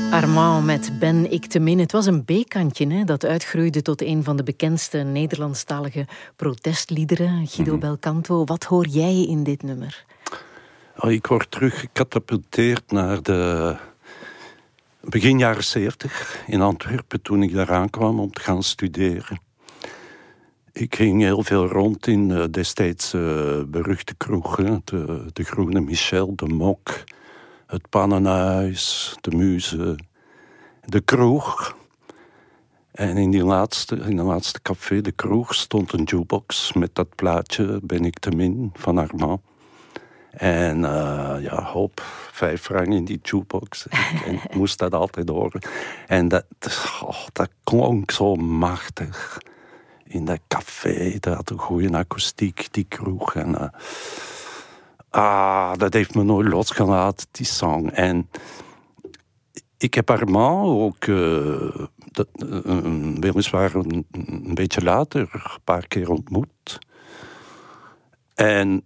Armand met Ben ik te min. Het was een B-kantje dat uitgroeide tot een van de bekendste Nederlandstalige protestliederen. Guido Belcanto, wat hoor jij in dit nummer? Ik word teruggecatapulteerd naar de begin jaren 70 in Antwerpen, toen ik daar aankwam om te gaan studeren. Ik ging heel veel rond in destijds beruchte kroegen. De Groene Michel, de Mok, het Pannenhuis, de Muze, de Kroeg. En in de laatste café, de Kroeg, stond een jukebox met dat plaatje Ben ik te min van Armand. En hop, 5 frank in die jukebox. En ik moest dat altijd horen. En dat klonk zo machtig. In dat café, dat had een goede akoestiek, die kroeg. En dat heeft me nooit losgelaten, die song. En ik heb Armand ook, weliswaar een beetje later, een paar keer ontmoet. En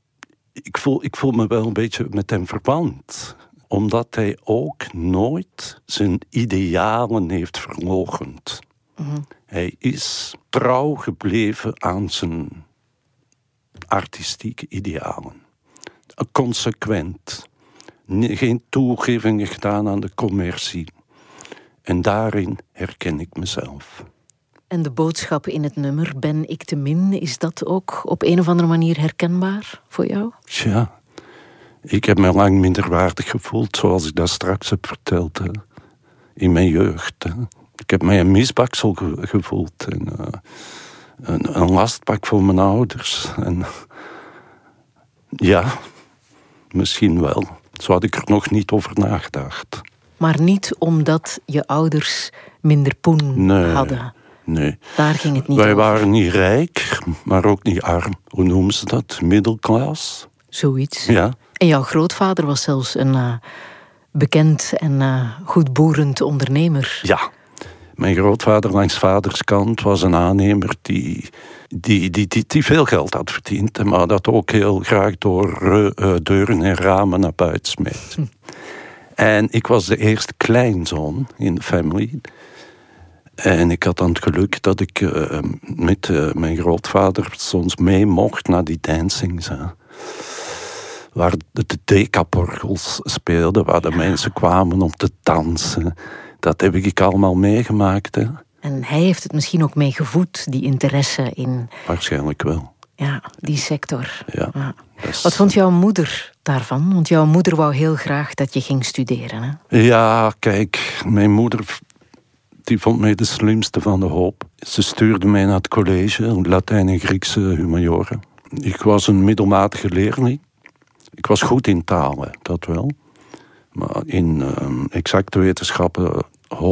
ik voel me wel een beetje met hem verwant. Omdat hij ook nooit zijn idealen heeft verloochend. Mm-hmm. Hij is trouw gebleven aan zijn artistieke idealen. Consequent. Geen toegevingen gedaan aan de commercie. En daarin herken ik mezelf. En de boodschap in het nummer, Ben ik te min, is dat ook op een of andere manier herkenbaar voor jou? Ja, ik heb me lang minderwaardig gevoeld, zoals ik dat straks heb verteld. Hè. In mijn jeugd. Hè. Ik heb mij een misbaksel gevoeld. En, een lastpak voor mijn ouders. En, ja, misschien wel. Zo had ik er nog niet over nagedacht. Maar niet omdat je ouders minder poen hadden? Nee. Daar ging het niet Wij over. waren niet rijk, maar ook niet arm. Hoe noemen ze dat? Middelklas? Zoiets. Ja. En jouw grootvader was zelfs een bekend en goed boerend ondernemer. Ja. Mijn grootvader langs vaders kant was een aannemer die veel geld had verdiend, maar dat ook heel graag door deuren en ramen naar buiten smeet. En ik was de eerste kleinzoon in de family. En ik had dan het geluk dat ik met mijn grootvader soms mee mocht naar die dancings. Hè. Waar de Decaporgels speelden, waar de mensen kwamen om te dansen. Dat heb ik allemaal meegemaakt. Hè. En hij heeft het misschien ook mee gevoed, die interesse in... Waarschijnlijk wel. Ja, die sector. Ja. Wat vond jouw moeder daarvan? Want jouw moeder wou heel graag dat je ging studeren. Hè? Ja, kijk, mijn moeder die vond mij de slimste van de hoop. Ze stuurde mij naar het college, Latijn en Griekse humaniora. Ik was een middelmatige leerling. Ik was goed in talen, dat wel. Maar in exacte wetenschappen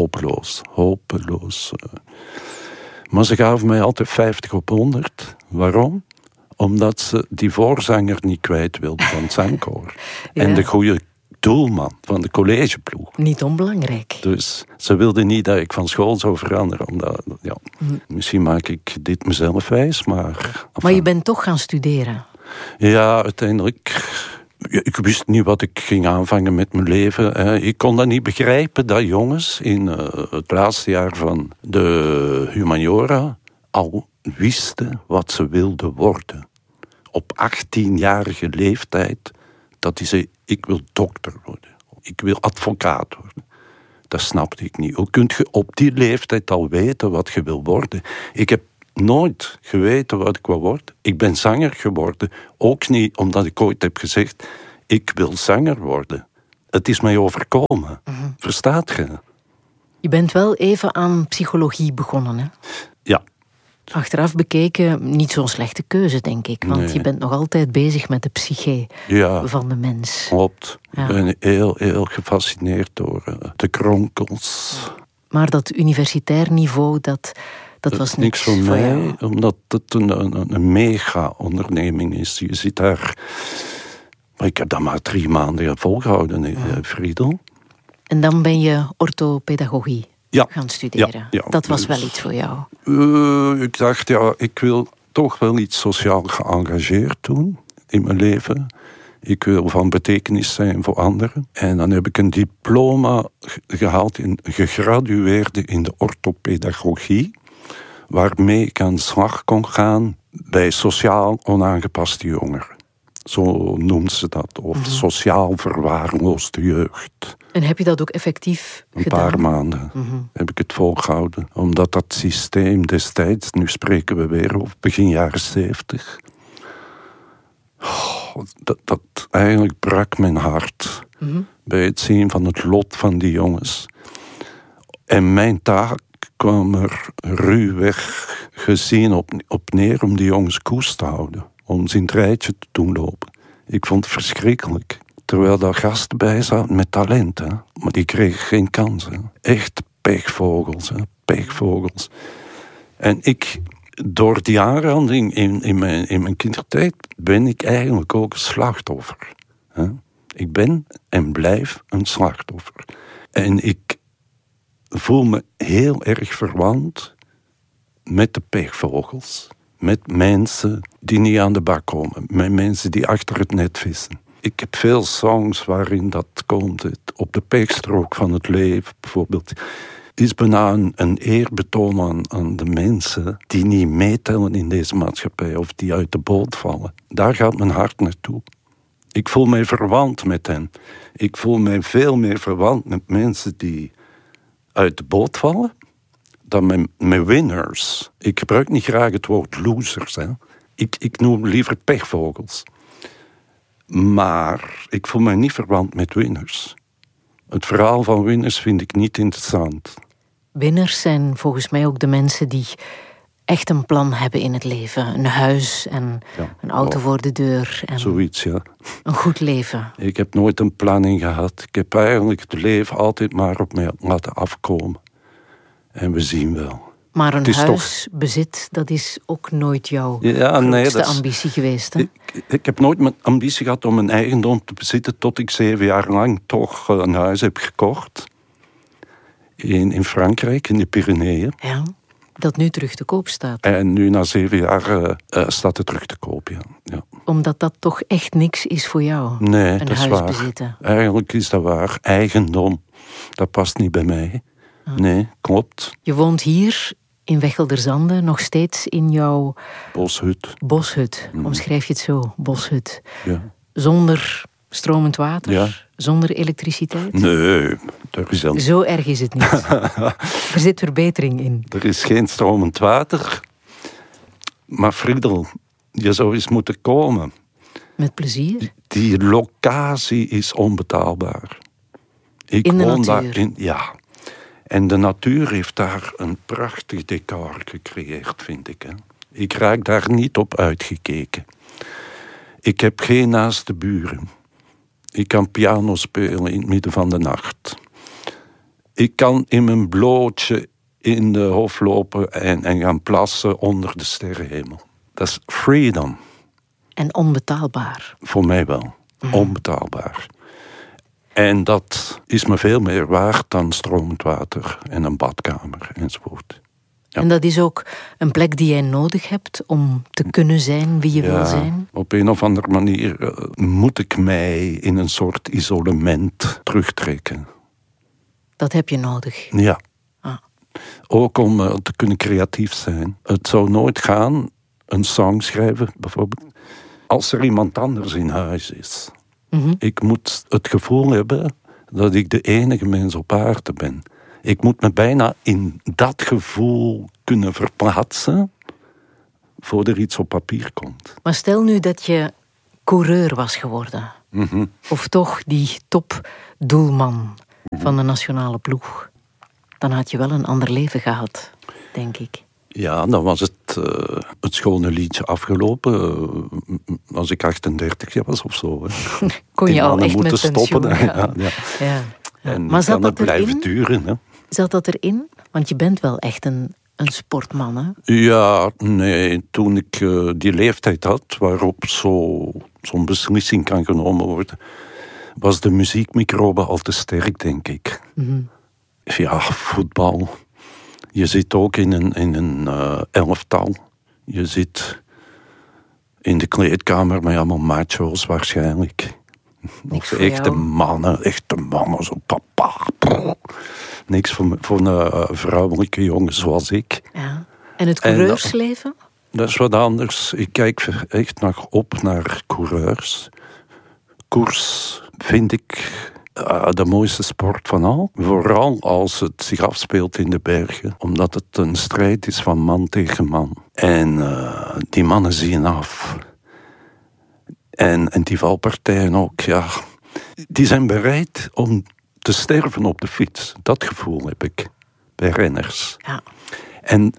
hopeloos. Maar ze gaven mij altijd 50 op 100. Waarom? Omdat ze die voorzanger niet kwijt wilde van het zangkoor. Ja. En de goede doelman van de collegeploeg. Niet onbelangrijk. Dus ze wilde niet dat ik van school zou veranderen. Omdat, misschien maak ik dit mezelf wijs, maar... Maar je bent toch gaan studeren? Ja, uiteindelijk... Ik wist niet wat ik ging aanvangen met mijn leven. Ik kon dat niet begrijpen dat jongens in het laatste jaar van de humaniora al wisten wat ze wilden worden. Op 18-jarige leeftijd dat die zei, ik wil dokter worden. Ik wil advocaat worden. Dat snapte ik niet. Hoe kun je op die leeftijd al weten wat je wil worden? Ik heb nooit geweten wat ik wil worden. Ik ben zanger geworden. Ook niet omdat ik ooit heb gezegd, ik wil zanger worden. Het is mij overkomen. Mm-hmm. Verstaat je? Je bent wel even aan psychologie begonnen, hè? Ja. Achteraf bekeken, niet zo'n slechte keuze, denk ik. Want je bent nog altijd bezig met de psyche van de mens. Klopt. Ja. Ik ben heel gefascineerd door de kronkels. Maar dat universitair niveau, dat was niks voor mij, jou. Omdat het een mega-onderneming is. Je zit daar... Ik heb dat maar 3 maanden volgehouden, Friedel. En dan ben je orthopedagogie gaan studeren. Ja. Dat was wel iets voor jou. Ik dacht, ik wil toch wel iets sociaal geëngageerd doen in mijn leven. Ik wil van betekenis zijn voor anderen. En dan heb ik een diploma gehaald, gegradueerde in de orthopedagogie, waarmee ik aan de slag kon gaan bij sociaal onaangepaste jongeren. Zo noemen ze dat. Of sociaal verwaarloosde jeugd. En heb je dat ook effectief gedaan? Een paar maanden heb ik het volgehouden. Omdat dat systeem destijds, nu spreken we weer over begin jaren 70... Dat eigenlijk brak mijn hart. Bij het zien van het lot van die jongens. En mijn taak kwam er ruwweg gezien op neer om die jongens koers te houden. Om ze in het rijtje te doen lopen. Ik vond het verschrikkelijk. Terwijl daar gasten bij zaten met talent. Hè. Maar die kregen geen kans. Hè. Echt pechvogels. Hè. Pechvogels. En ik, door die aanranding in mijn kindertijd, ben ik eigenlijk ook een slachtoffer. Hè. Ik ben en blijf een slachtoffer. En ik voel me heel erg verwant met de pechvogels. Met mensen die niet aan de bak komen. Met mensen die achter het net vissen. Ik heb veel songs waarin dat komt. Op de pechstrook van het leven bijvoorbeeld. Is bijna een eerbetoon aan de mensen die niet meetellen in deze maatschappij. Of die uit de boot vallen. Daar gaat mijn hart naartoe. Ik voel mij verwant met hen. Ik voel mij veel meer verwant met mensen die uit de boot vallen dan met winners. Ik gebruik niet graag het woord losers. Hè. Ik noem liever pechvogels. Maar ik voel mij niet verwant met winners. Het verhaal van winners vind ik niet interessant. Winners zijn volgens mij ook de mensen die echt een plan hebben in het leven. Een huis en een auto voor de deur. En zoiets, ja. Een goed leven. Ik heb nooit een planning gehad. Ik heb eigenlijk het leven altijd maar op mij laten afkomen. En we zien wel. Maar een huisbezit, dat is ook nooit jouw grootste ambitie geweest. Hè? Ik heb nooit mijn ambitie gehad om een eigendom te bezitten tot ik 7 jaar lang toch een huis heb gekocht. In Frankrijk, in de Pyreneeën. Ja, dat nu terug te koop staat. En nu na 7 jaar staat het terug te koop, ja. Omdat dat toch echt niks is voor jou? Nee, een dat is huis waar. Bezitten. Eigenlijk is dat waar. Eigendom, dat past niet bij mij. Nee, klopt. Je woont hier in Wechelderzande nog steeds in jouw boshut. Omschrijf je het zo, boshut. Ja. Zonder stromend water, zonder elektriciteit? Nee, daar is dan... Zo erg is het niet. Er zit verbetering in. Er is geen stromend water. Maar Friedel, je zou eens moeten komen. Met plezier? Die locatie is onbetaalbaar. Ik in de woon natuur? Ja. En de natuur heeft daar een prachtig decor gecreëerd, vind ik. Hè. Ik raak daar niet op uitgekeken. Ik heb geen naaste buren. Ik kan piano spelen in het midden van de nacht. Ik kan in mijn blootje in de hof lopen en gaan plassen onder de sterrenhemel. Dat is freedom. En onbetaalbaar. Voor mij wel. Onbetaalbaar. En dat is me veel meer waard dan stromend water en een badkamer enzovoort. Ja. En dat is ook een plek die jij nodig hebt om te kunnen zijn wie je wil zijn? Op een of andere manier moet ik mij in een soort isolement terugtrekken. Dat heb je nodig? Ja. Ook om te kunnen creatief zijn. Het zou nooit gaan, een song schrijven bijvoorbeeld, als er iemand anders in huis is. Ik moet het gevoel hebben dat ik de enige mens op aarde ben. Ik moet me bijna in dat gevoel kunnen verplaatsen voordat er iets op papier komt. Maar stel nu dat je coureur was geworden. Of toch die topdoelman van de nationale ploeg. Dan had je wel een ander leven gehad, denk ik. Ja, dan was het schone liedje afgelopen. Als ik 38 was of zo. Hè. Kon je al echt moeten met stoppen. pensioen Ja. En maar kan het blijven duren. Hè. Zat dat erin? Want je bent wel echt een sportman, hè? Ja, nee. Toen ik die leeftijd had waarop zo'n beslissing kan genomen worden, was de muziekmicrobe al te sterk, denk ik. Ja, voetbal. Je zit ook in een elftal. Je zit In de kleedkamer met allemaal macho's waarschijnlijk. Niks voor Echte jou. mannen, zo papa. Niks voor een vrouwelijke jongen zoals ik. Ja. En het coureursleven? Dat is wat anders. Ik kijk echt nog op naar coureurs. Koers vind ik de mooiste sport van al. Vooral als het zich afspeelt in de bergen. Omdat het een strijd is van man tegen man. En die mannen zien af. En die valpartijen ook, ja. Die zijn bereid om te sterven op de fiets. Dat gevoel heb ik bij renners. Ja. En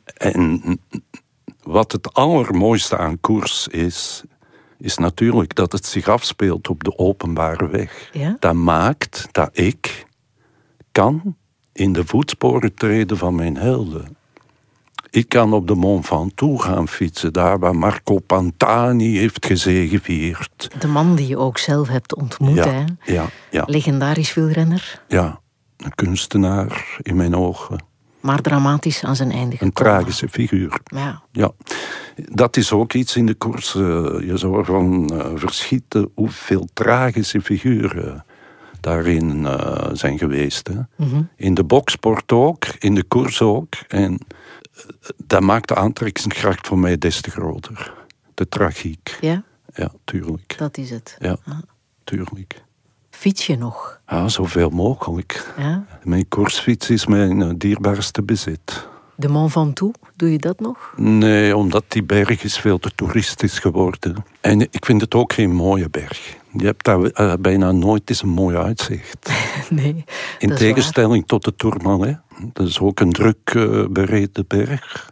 wat het allermooiste aan koers is natuurlijk dat het zich afspeelt op de openbare weg. Ja? Dat maakt dat ik kan in de voetsporen treden van mijn helden. Ik kan op de Mont Ventoux gaan fietsen, daar waar Marco Pantani heeft gezegevierd. De man die je ook zelf hebt ontmoet, hè? Ja. Legendarisch wielrenner. Ja, een kunstenaar in mijn ogen. Maar dramatisch aan zijn einde gekomen. Een tragische figuur. Ja. Dat is ook iets in de koers. Je zou ervan verschieten hoeveel tragische figuren daarin zijn geweest. Hè. Mm-hmm. In de boksport ook, in de koers ook. En dat maakt de aantrekkingskracht voor mij des te groter. De tragiek. Ja? Ja, tuurlijk. Dat is het. Ja, tuurlijk. Fiets je nog? Ja, zoveel mogelijk. Ja? Mijn koersfiets is mijn dierbaarste bezit. De Mont Ventoux, doe je dat nog? Nee, omdat die berg is veel te toeristisch geworden. En ik vind het ook geen mooie berg. Je hebt daar bijna nooit eens een mooi uitzicht. Nee, in tegenstelling tot de Tourmalet. Dat is ook een druk bereden berg.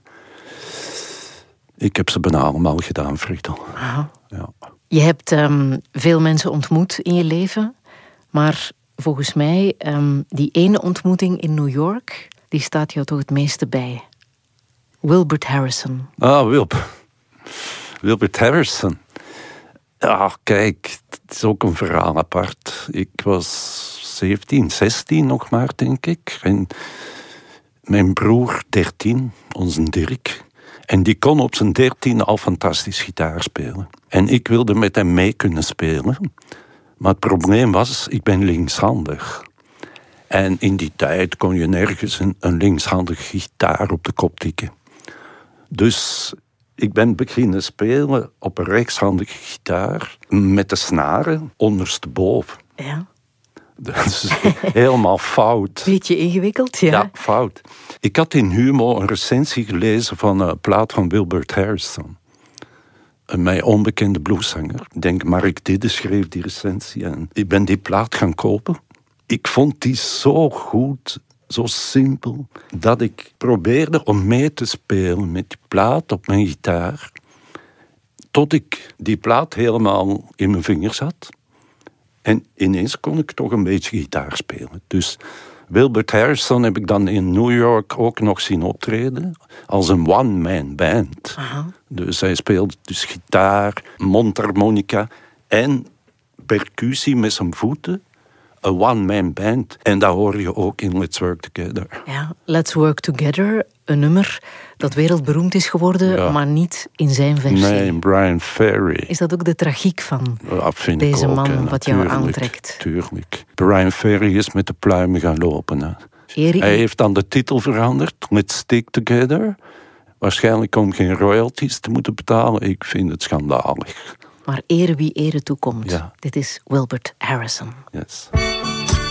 Ik heb ze bijna allemaal gedaan, Friedel. Aha. Ja. Je hebt veel mensen ontmoet in je leven. Maar volgens mij, die ene ontmoeting in New York, die staat jou toch het meeste bij. Wilbert Harrison. Ah, Wilbert Harrison. Ja, kijk, het is ook een verhaal apart. Ik was 17, 16 nog maar, denk ik. En mijn broer, 13, onze Dirk. En die kon op zijn 13 al fantastisch gitaar spelen. En ik wilde met hem mee kunnen spelen. Maar het probleem was, ik ben linkshandig. En in die tijd kon je nergens een linkshandige gitaar op de kop tikken. Dus ik ben beginnen spelen op een rechtshandige gitaar met de snaren ondersteboven. Ja. Dat is helemaal fout. Beetje ingewikkeld, ja. Ja, fout. Ik had in Humo een recensie gelezen van een plaat van Wilbert Harrison. Een mij onbekende blueszanger. Ik denk Mark Didde schreef die recensie. En ik ben die plaat gaan kopen. Ik vond die zo goed, zo simpel, dat ik probeerde om mee te spelen met die plaat op mijn gitaar. Tot ik die plaat helemaal in mijn vingers had. En ineens kon ik toch een beetje gitaar spelen. Dus Wilbert Harrison heb ik dan in New York ook nog zien optreden. Als een one-man band. Aha. Dus hij speelde dus gitaar, mondharmonica en percussie met zijn voeten. Een one-man band. En dat hoor je ook in Let's Work Together. Ja, Let's Work Together, een nummer dat wereldberoemd is geworden, maar niet in zijn versie. Nee, Brian Ferry. Is dat ook de tragiek van vind deze ik ook, man, wat jou aantrekt? Tuurlijk. Brian Ferry is met de pluimen gaan lopen. Hè. Erik... Hij heeft dan de titel veranderd, Let's Stick Together. Waarschijnlijk om geen royalties te moeten betalen. Ik vind het schandalig. Maar ere wie ere toekomt. Ja. Dit is Wilbert Harrison. Yes.